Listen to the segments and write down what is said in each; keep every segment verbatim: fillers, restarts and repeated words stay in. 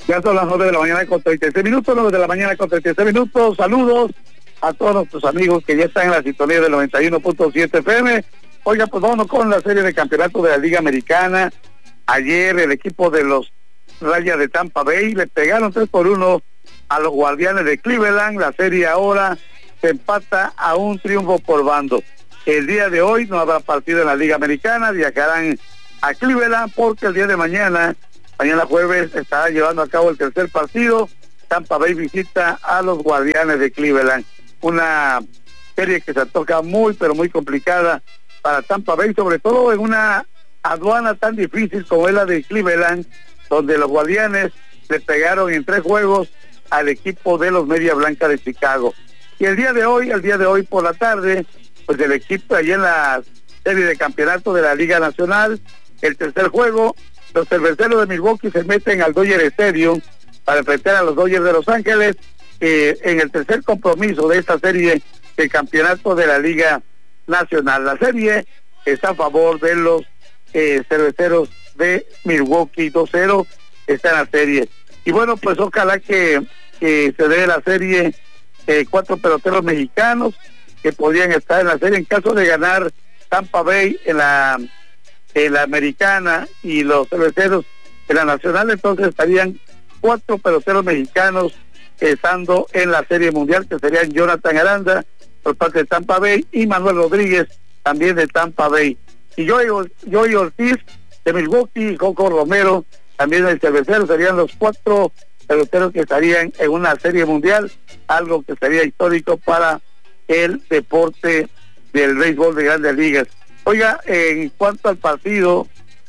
Ya son las nueve de la mañana con treinta y seis minutos, nueve de la mañana con treinta y seis minutos. Saludos a todos nuestros amigos que ya están en la sintonía del noventa y uno punto siete F M. Oiga, pues vámonos con la serie de campeonato de la Liga Americana. Ayer el equipo de los Rayas de Tampa Bay le pegaron tres por uno a los Guardianes de Cleveland. La serie ahora se empata a un triunfo por bando. El día de hoy no habrá partido en la Liga Americana, viajarán a Cleveland porque el día de mañana, mañana jueves, estará llevando a cabo el tercer partido. Tampa Bay visita a los Guardianes de Cleveland. Una serie que se toca muy, pero muy complicada para Tampa Bay, sobre todo en una aduana tan difícil como es la de Cleveland, donde los Guardianes le pegaron en tres juegos al equipo de los Media Blanca de Chicago. Y el día de hoy, el día de hoy por la tarde, pues el equipo allí en la serie de campeonato de la Liga Nacional, el tercer juego, los cerveceros de Milwaukee se meten al Dodger Stadium para enfrentar a los Dodgers de Los Ángeles eh, en el tercer compromiso de esta serie de campeonato de la Liga Nacional. La serie está a favor de los eh, cerveceros de Milwaukee, dos cero está en la serie. Y bueno, pues ojalá que, que se dé la serie eh, cuatro peloteros mexicanos que podrían estar en la serie en caso de ganar Tampa Bay en la, en la americana y los cerveceros en la nacional, entonces estarían cuatro peloteros mexicanos estando en la serie mundial, que serían Jonathan Aranda por parte de Tampa Bay y Manuel Rodríguez también de Tampa Bay, y Joey, Joey Ortiz de Milwaukee y Coco Romero también del cervecero. Serían los cuatro peloteros que estarían en una serie mundial, algo que sería histórico para el deporte del béisbol de Grandes Ligas. Oiga, en cuanto al partido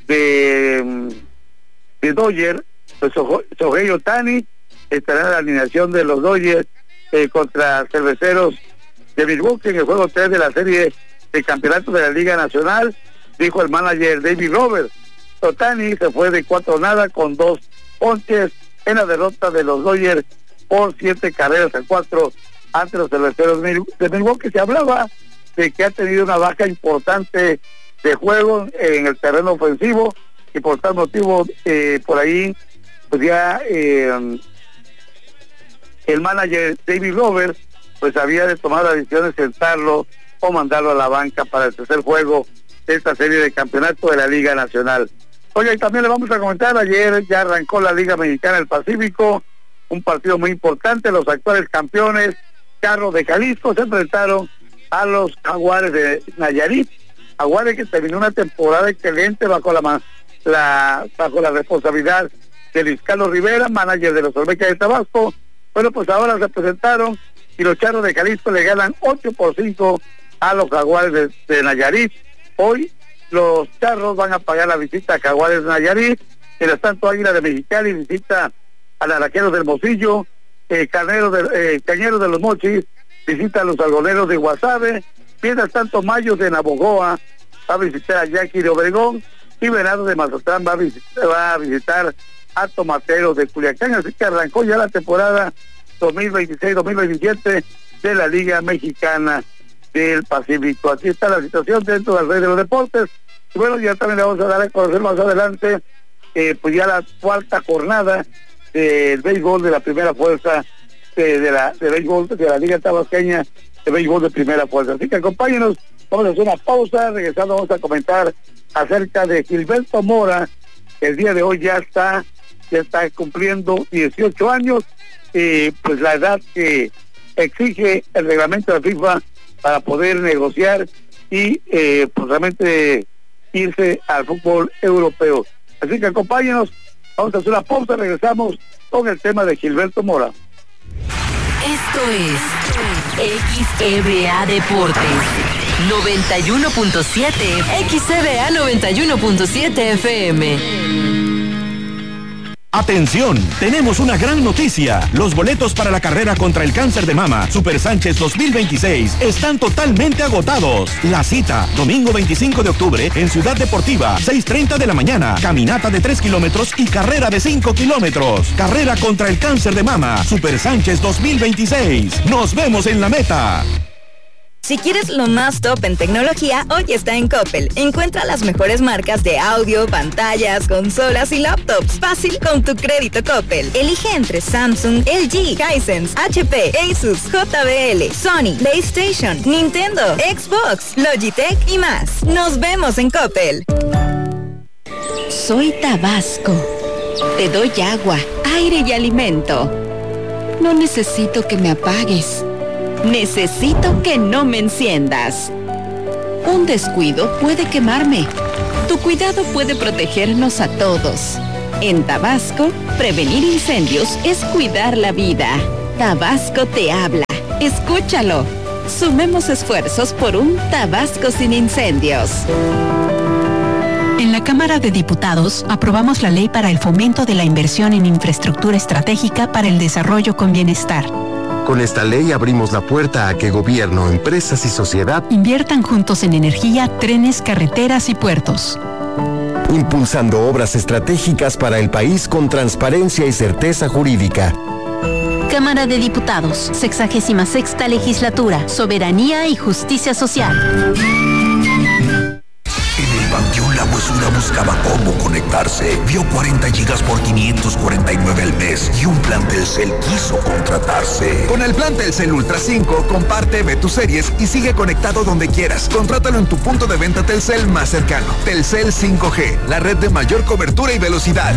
de, de Dodgers, pues Shohei Ohtani estará en la alineación de los Dodgers eh, contra cerveceros de Milwaukee en el juego tres de la serie de campeonato de la Liga Nacional, dijo el manager David Roberts. Ohtani se fue de cuatro nada con dos ponches en la derrota de los Dodgers por siete carreras a cuatro ante los cerveceros de Milwaukee. Se hablaba de que ha tenido una baja importante de juego en el terreno ofensivo y por tal motivo eh, por ahí pues ya eh, el manager David Roberts pues había de tomar la decisión de sentarlo o mandarlo a la banca para el tercer juego de esta serie de campeonato de la Liga Nacional. Oye, y también le vamos a comentar, ayer ya arrancó la Liga Mexicana del Pacífico, un partido muy importante. Los actuales campeones, Charros de Jalisco, se enfrentaron a los Jaguares de Nayarit. Jaguares que terminó una temporada excelente bajo la, la bajo la responsabilidad de Luis Carlos Rivera, manager de los Olmecas de Tabasco. Bueno, pues ahora se presentaron y los Charros de Jalisco le ganan ocho por cinco a los Jaguares de, de Nayarit. Hoy los Charros van a pagar la visita a Jaguares de Nayarit. Mientras tanto, Águila de Mexicali visita a Naranjeros del Hermosillo, eh, Carneros de, eh, Cañeros de los Mochis visita a los Algoneros de Guasave. Mientras tanto, Mayos de Navojoa va a visitar a Yaqui de Obregón y Venados de Mazatlán va a visitar, va a visitar a Tomateros de Culiacán. Así que arrancó ya la temporada dos mil veintiséis dos mil veintisiete de la Liga Mexicana del Pacífico. Así está la situación dentro del Rey de los Deportes. Y bueno, ya también le vamos a dar a conocer más adelante eh, pues ya la cuarta jornada del béisbol de la primera fuerza de, de la de béisbol de la Liga Tabasqueña de béisbol de primera fuerza. Así que acompáñenos, vamos a hacer una pausa, regresando vamos a comentar acerca de Gilberto Mora, que el día de hoy ya está ya está cumpliendo dieciocho años, y pues la edad que exige el reglamento de la FIFA para poder negociar y eh, pues realmente irse al fútbol europeo. Así que acompáñenos, vamos a hacer una pausa, regresamos con el tema de Gilberto Mora. Esto es X E B A Deportes noventa y uno punto siete, X E B A noventa y uno punto siete F M. Atención, tenemos una gran noticia. Los boletos para la carrera contra el cáncer de mama Super Sánchez dos mil veintiséis están totalmente agotados. La cita, domingo veinticinco de octubre en Ciudad Deportiva, seis treinta de la mañana, caminata de tres kilómetros y carrera de cinco kilómetros. Carrera contra el cáncer de mama Super Sánchez dos mil veintiséis. Nos vemos en la meta. Si quieres lo más top en tecnología, hoy está en Coppel. Encuentra las mejores marcas de audio, pantallas, consolas y laptops. Fácil con tu crédito Coppel. Elige entre Samsung, L G, Hisense, H P, Asus, J B L, Sony, PlayStation, Nintendo, Xbox, Logitech y más. Nos vemos en Coppel. Soy Tabasco. Te doy agua, aire y alimento. No necesito que me apagues. Necesito que no me enciendas. Un descuido puede quemarme. Tu cuidado puede protegernos a todos. En Tabasco, prevenir incendios es cuidar la vida. Tabasco te habla. Escúchalo. Sumemos esfuerzos por un Tabasco sin incendios. En la Cámara de Diputados aprobamos la ley para el fomento de la inversión en infraestructura estratégica para el desarrollo con bienestar. Con esta ley abrimos la puerta a que gobierno, empresas y sociedad inviertan juntos en energía, trenes, carreteras y puertos. Impulsando obras estratégicas para el país con transparencia y certeza jurídica. Cámara de Diputados, sexagésima sexta legislatura, soberanía y justicia social. En el Panteón La Huesura buscaba cómo conectarse. Vio cuarenta gigas por quinientos cuarenta y nueve al mes y un plan Telcel quiso contratarse. Con el plan Telcel Ultra cinco, comparte, ve tus series y sigue conectado donde quieras. Contrátalo en tu punto de venta Telcel más cercano. Telcel cinco G, la red de mayor cobertura y velocidad.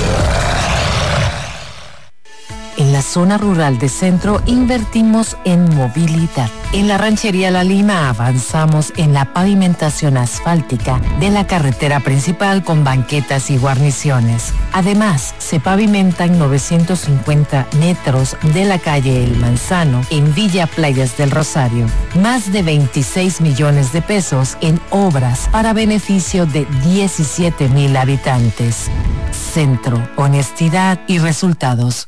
En la zona rural de Centro invertimos en movilidad. En la ranchería La Lima avanzamos en la pavimentación asfáltica de la carretera principal con banquetas y guarniciones. Además, se pavimentan novecientos cincuenta metros de la calle El Manzano en Villa Playas del Rosario. Más de veintiséis millones de pesos en obras para beneficio de diecisiete mil habitantes. Centro, honestidad y resultados.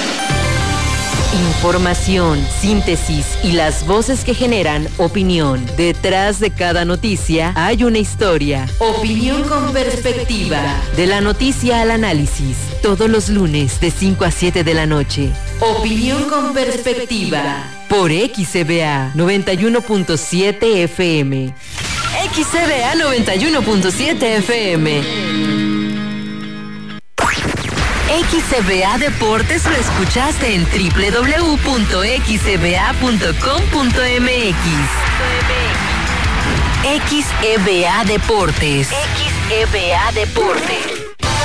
Información, síntesis y las voces que generan opinión. Detrás de cada noticia hay una historia. Opinión con perspectiva. De la noticia al análisis. Todos los lunes de cinco a siete de la noche. Opinión con perspectiva. Por X C B A noventa y uno punto siete F M. X C B A noventa y uno punto siete F M. X C B A Deportes lo escuchaste en doble u doble u doble u punto x c b a punto com punto m x. X C B A Deportes. X C B A Deportes.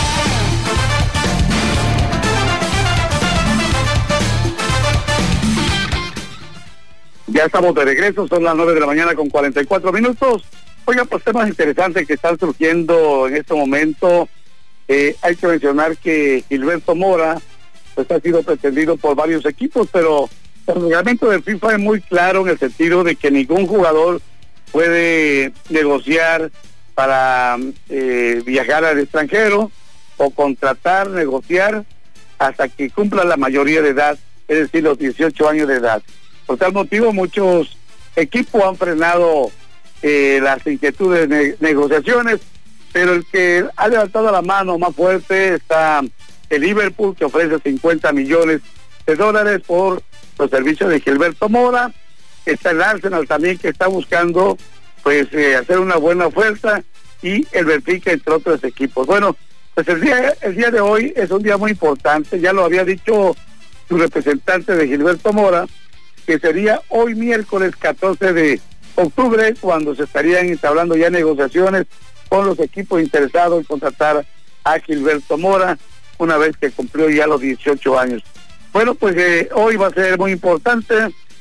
Ya estamos de regreso, son las nueve de la mañana con cuarenta y cuatro minutos. Oiga, pues temas interesantes que están surgiendo en este momento. Eh, hay que mencionar que Gilberto Mora pues ha sido pretendido por varios equipos, pero el reglamento del FIFA es muy claro en el sentido de que ningún jugador puede negociar para eh, viajar al extranjero o contratar, negociar hasta que cumpla la mayoría de edad, es decir, los dieciocho años de edad. Por tal motivo, muchos equipos han frenado eh, las inquietudes de negociaciones, pero el que ha levantado la mano más fuerte está el Liverpool, que ofrece cincuenta millones de dólares por los servicios de Gilberto Mora. Está el Arsenal también, que está buscando pues eh, hacer una buena oferta, y el Benfica, entre otros equipos. Bueno, pues el día, el día de hoy es un día muy importante, ya lo había dicho su representante de Gilberto Mora, que sería hoy miércoles catorce de octubre cuando se estarían entablando ya negociaciones con los equipos interesados en contratar a Gilberto Mora una vez que cumplió ya los dieciocho años. Bueno, pues eh, hoy va a ser muy importante.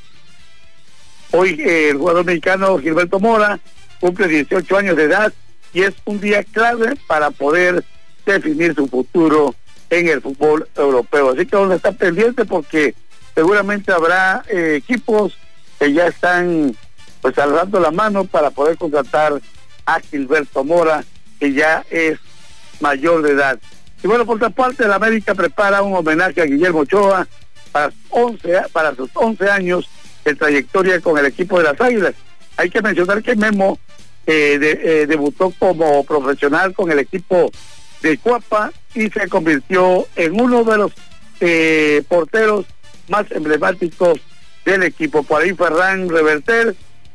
Hoy eh, el jugador mexicano Gilberto Mora cumple dieciocho años de edad y es un día clave para poder definir su futuro en el fútbol europeo. Así que vamos a estar pendientes porque seguramente habrá eh, equipos que ya están pues alzando la mano para poder contratar a Gilberto Mora, que ya es mayor de edad. Y bueno, por otra parte, la América prepara un homenaje a Guillermo Ochoa para, once, para sus once años de trayectoria con el equipo de las Águilas. Hay que mencionar que Memo eh, de, eh, debutó como profesional con el equipo de Cuapa y se convirtió en uno de los eh, porteros más emblemáticos del equipo. Por ahí Ferran Reverter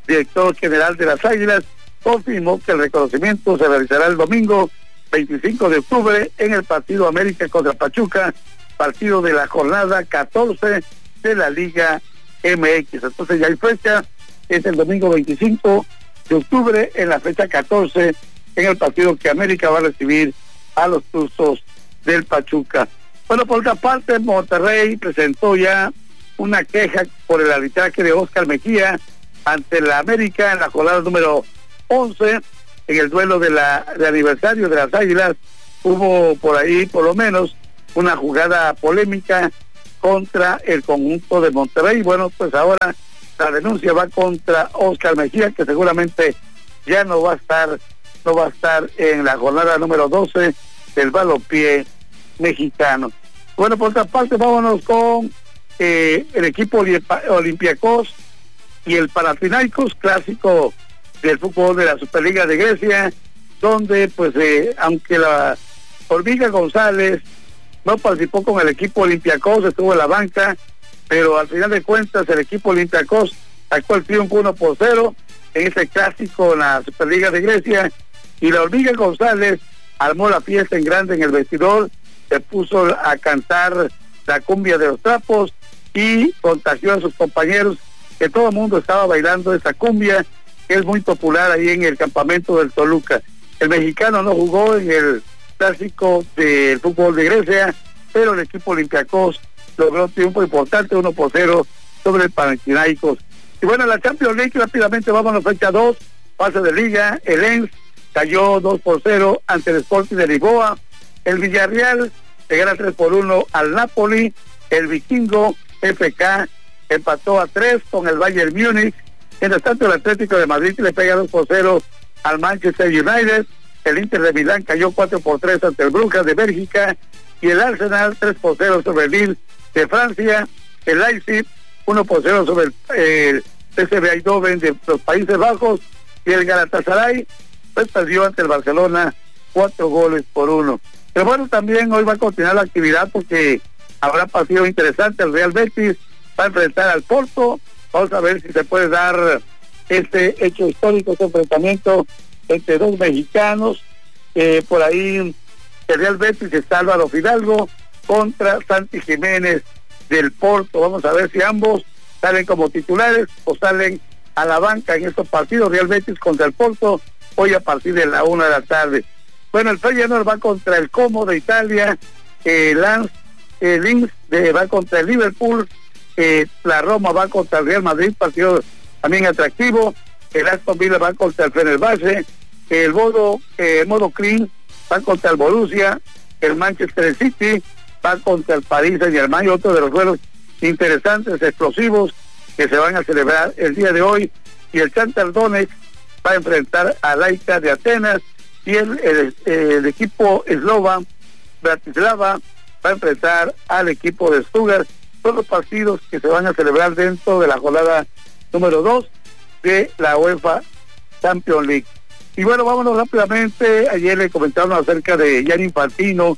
director general de las Águilas, confirmó que el reconocimiento se realizará el domingo veinticinco de octubre en el partido América contra Pachuca, partido de la jornada catorce de la Liga M X. Entonces ya hay fecha, es el domingo veinticinco de octubre en la fecha catorce en el partido que América va a recibir a los Tuzos del Pachuca. Bueno, por otra parte, Monterrey presentó ya una queja por el arbitraje de Oscar Mejía ante la América en la jornada número once, en el duelo de la de aniversario de las Águilas. Hubo por ahí por lo menos una jugada polémica contra el conjunto de Monterrey. Bueno, pues ahora la denuncia va contra Oscar Mejía, que seguramente ya no va a estar no va a estar en la jornada número doce del balompié mexicano. Bueno, por otra parte, vámonos con eh, el equipo Olympiacos y el Panathinaikos, clásico del fútbol de la Superliga de Grecia, donde pues eh, aunque la Hormiga González no participó con el equipo Olympiacos, estuvo en la banca, pero al final de cuentas el equipo Olympiacos sacó el triunfo uno por cero en ese clásico en la Superliga de Grecia, y la Hormiga González armó la fiesta en grande en el vestidor, se puso a cantar la cumbia de los trapos y contagió a sus compañeros, que todo el mundo estaba bailando esa cumbia, que es muy popular ahí en el campamento del Toluca. El mexicano no jugó en el clásico del fútbol de Grecia, pero el equipo Olympiacos logró un triunfo importante, uno por cero sobre el Panathinaikos. Y bueno, la Champions League, rápidamente vamos a la fecha dos, fase de liga. El Lens cayó dos por cero ante el Sporting de Lisboa. El Villarreal le gana tres por uno al Napoli. El Vikingo F K empató a tres con el Bayern Múnich. Mientras tanto, el Atlético de Madrid le pega dos por cero al Manchester United. El Inter de Milán cayó cuatro por tres ante el Brujas de Bélgica. Y el Arsenal tres por cero sobre el Lille de Francia. El Leipzig uno por cero sobre el eh, P S V Eindhoven de los Países Bajos. Y el Galatasaray pues perdió ante el Barcelona cuatro goles por uno. Pero bueno, también hoy va a continuar la actividad porque habrá partido interesante. El Real Betis va a enfrentar al Porto. Vamos a ver si se puede dar este hecho histórico, este enfrentamiento entre dos mexicanos. Eh, por ahí el Real Betis está Álvaro Fidalgo contra Santi Jiménez del Porto. Vamos a ver si ambos salen como titulares o salen a la banca en estos partidos. Real Betis contra el Porto, hoy a partir de la una de la tarde. Bueno, el Feyenoord va contra el Como de Italia, eh, Lance, eh, Linz de, va contra el Liverpool, eh, la Roma va contra el Real Madrid, partido también atractivo. El Aston Villa va contra el Fenerbahce, el Bodo, eh, Modo Clean va contra el Borussia, el Manchester City va contra el Paris Saint-Germain, otro de los duelos interesantes, explosivos, que se van a celebrar el día de hoy. Y el Shakhtar Donetsk va a enfrentar a Laika de Atenas, y el, el, el equipo eslovan Bratislava va a enfrentar al equipo de Stuttgart. Son los partidos que se van a celebrar dentro de la jornada número dos de la UEFA Champions League. Y bueno, vámonos rápidamente. Ayer le comentaron acerca de Gianni Infantino,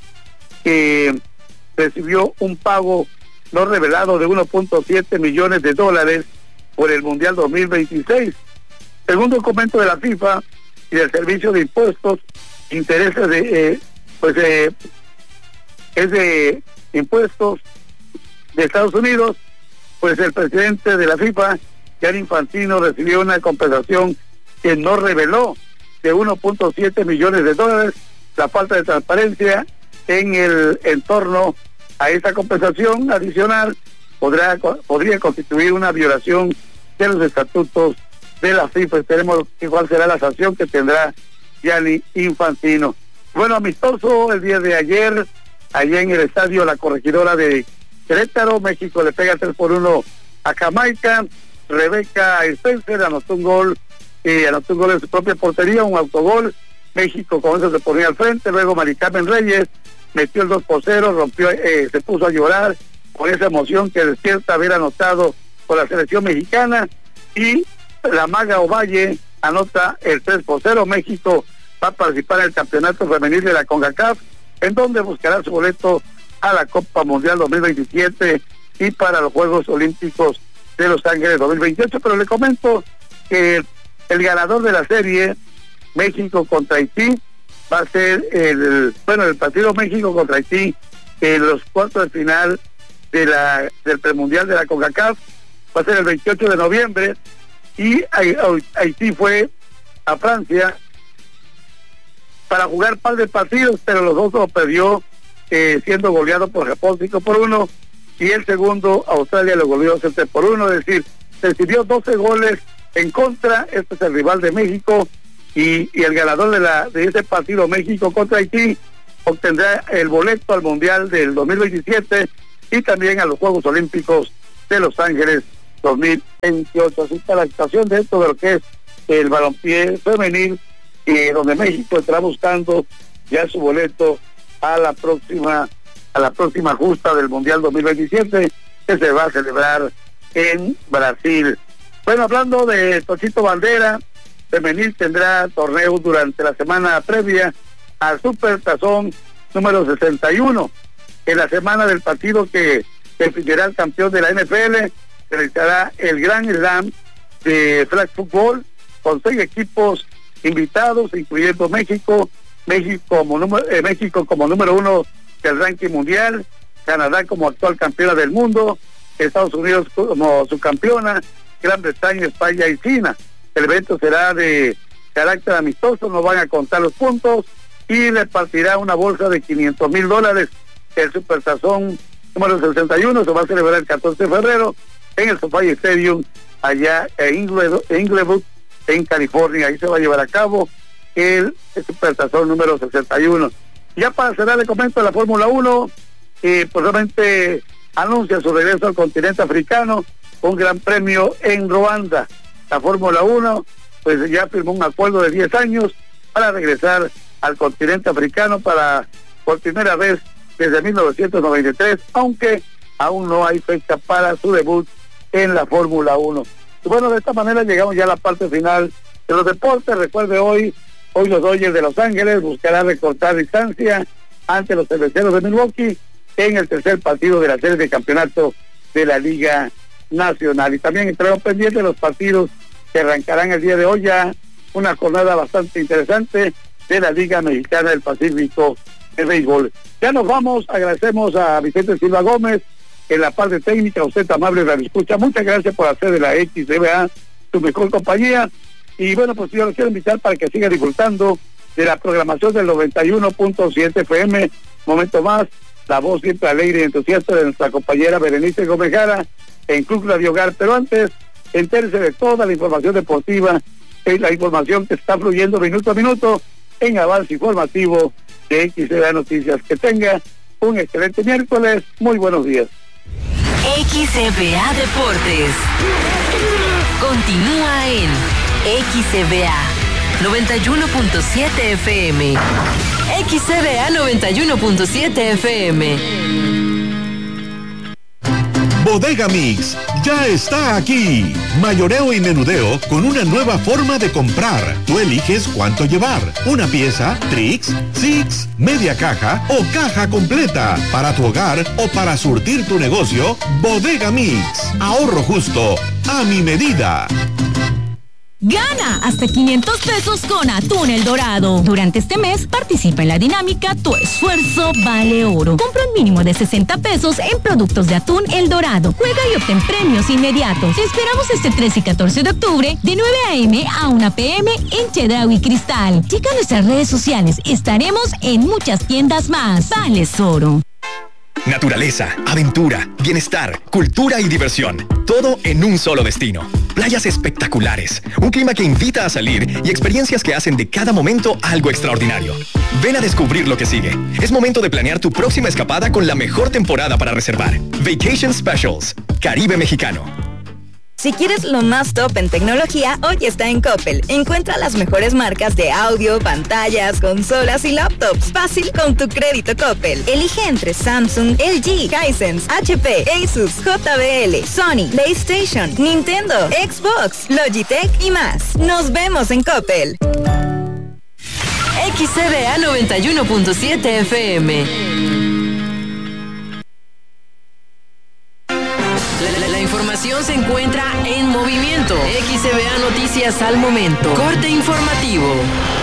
que recibió un pago no revelado de uno punto siete millones de dólares por el Mundial dos mil veintiséis. Según documento de la FIFA y del Servicio de Impuestos, intereses de, eh, pues eh, es de impuestos de Estados Unidos, pues el presidente de la FIFA, Gianni Infantino, recibió una compensación que no reveló de uno punto siete millones de dólares. La falta de transparencia en el entorno a esa compensación adicional podrá, podría constituir una violación de los estatutos de la FIFA. Esperemos cuál será la sanción que tendrá Gianni Infantino. Bueno, amistoso el día de ayer, allá en el estadio La Corregidora de Querétaro, México le pega tres por uno a Jamaica. Rebeca Spencer anotó un gol, eh, anotó un gol en su propia portería, un autogol. México con eso se ponía al frente. Luego Mari Carmen Reyes metió el dos por cero, rompió, eh, se puso a llorar con esa emoción que despierta haber anotado por la selección mexicana. Y la Maga Ovalle anota el tres por cero. México va a participar en el campeonato femenil de la CONCACAF, en donde buscará su boleto a la Copa Mundial dos mil veintisiete y para los Juegos Olímpicos de Los Ángeles dos mil veintiocho. Pero le comento que el ganador de la serie, México contra Haití, va a ser el, bueno, el partido México contra Haití en los cuartos de final de la del premundial de la CONCACAF, va a ser el veintiocho de noviembre, y Haití fue a Francia para jugar par de partidos, pero los dos lo perdió, eh, siendo goleado por Japón cinco por uno, y el segundo, Australia, lo goleó siete por uno, es decir, recibió doce goles en contra. Este es el rival de México, y, y el ganador de la de ese partido, México contra Haití, obtendrá el boleto al Mundial del dos mil veintisiete y también a los Juegos Olímpicos de Los Ángeles dos mil veintiocho. Así está la situación de esto de lo que es el balompié femenil, y donde México estará buscando ya su boleto a la próxima a la próxima justa del Mundial dos mil veintisiete, que se va a celebrar en Brasil. Bueno, hablando de Tochito Bandera, femenil tendrá torneo durante la semana previa al Super Tazón número sesenta y uno. En la semana del partido que definirá el campeón de la N F L, se realizará el Grand Slam de flag football con seis equipos invitados, incluyendo México, México como número, eh, México como número uno del ranking mundial, Canadá como actual campeona del mundo, Estados Unidos como subcampeona, Gran Bretaña, España y China. El evento será de carácter amistoso, no van a contar los puntos, y repartirá una bolsa de quinientos mil dólares. El Supertazón número sesenta y uno se va a celebrar el catorce de febrero en el SoFi Stadium, allá en Inglewood, en California. Ahí se va a llevar a cabo el, el Supertazón número sesenta y uno. Ya para cerrar el comento de la Fórmula uno, eh, probablemente anuncia su regreso al continente africano, un gran premio en Ruanda. La Fórmula uno pues ya firmó un acuerdo de diez años para regresar al continente africano para por primera vez desde mil novecientos noventa y tres, aunque aún no hay fecha para su debut en la Fórmula uno. Y bueno, de esta manera llegamos ya a la parte final de los deportes. Recuerde, hoy hoy los Dodgers de Los Ángeles buscarán recortar distancia ante los Cerveceros de Milwaukee en el tercer partido de la serie de campeonato de la Liga Nacional. Y también estaremos pendientes de los partidos que arrancarán el día de hoy, ya una jornada bastante interesante de la Liga Mexicana del Pacífico de béisbol. Ya nos vamos, agradecemos a Vicente Silva Gómez en la parte técnica, a usted amable radio escucha, muchas gracias por hacer de la X D B A su mejor compañía, y bueno, pues yo los quiero invitar para que siga disfrutando de la programación del noventa y uno punto siete F M. Momento más, la voz siempre alegre y entusiasta de nuestra compañera Berenice Gómez Jara en Club Radio Hogar. Pero antes, entérese de toda la información deportiva, eh, la información que está fluyendo minuto a minuto en avance informativo de X D B A Noticias. Que tenga un excelente miércoles, muy buenos días. X D B A Deportes continúa en X D B A noventa y uno punto siete F M. X D B A noventa y uno punto siete F M. Bodega Mix ya está aquí. Mayoreo y menudeo con una nueva forma de comprar. Tú eliges cuánto llevar. Una pieza, Trix, Six, media caja o caja completa. Para tu hogar o para surtir tu negocio, Bodega Mix. Ahorro justo, a mi medida. Gana hasta quinientos pesos con Atún El Dorado. Durante este mes participa en la dinámica Tu Esfuerzo Vale Oro. Compra un mínimo de sesenta pesos en productos de Atún El Dorado. Juega y obtén premios inmediatos. Te esperamos este trece y catorce de octubre de nueve a eme a una pe eme en Chedraui Cristal. Checa nuestras redes sociales. Estaremos en muchas tiendas más. Vales Oro. Naturaleza, aventura, bienestar, cultura y diversión. Todo en un solo destino. Playas espectaculares, un clima que invita a salir y experiencias que hacen de cada momento algo extraordinario. Ven a descubrir lo que sigue. Es momento de planear tu próxima escapada con la mejor temporada para reservar. Vacation Specials, Caribe Mexicano. Si quieres lo más top en tecnología, hoy está en Coppel. Encuentra las mejores marcas de audio, pantallas, consolas y laptops. Fácil con tu crédito Coppel. Elige entre Samsung, L G, Hisense, H P, Asus, J B L, Sony, PlayStation, Nintendo, Xbox, Logitech y más. Nos vemos en Coppel. X D B A noventa y uno punto siete F M. La información se encuentra en movimiento. X D B A Noticias Noticias al momento. Corte informativo.